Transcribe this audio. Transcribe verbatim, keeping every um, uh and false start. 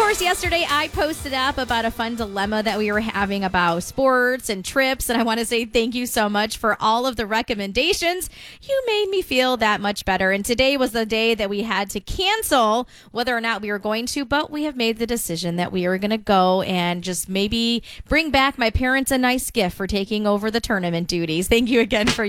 course, yesterday I posted up about a fun dilemma that we were having about sports and trips, and I want to say thank you so much for all of the recommendations. You made me feel that much better, and today was the day that we had to cancel whether or not we were going to, but we have made the decision that we are going to go and just maybe bring back my parents a nice gift for taking over the tournament duties. Thank you again for